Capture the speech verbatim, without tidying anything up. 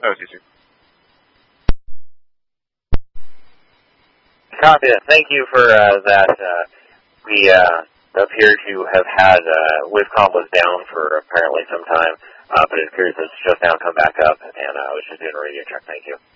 Oh, did you? Copy that. Thank you for uh, that. Uh, we uh, appear to have had uh, WaveCom was down for apparently some time, uh, but it appears it's just now come back up, and uh, I was just doing a radio check. Thank you.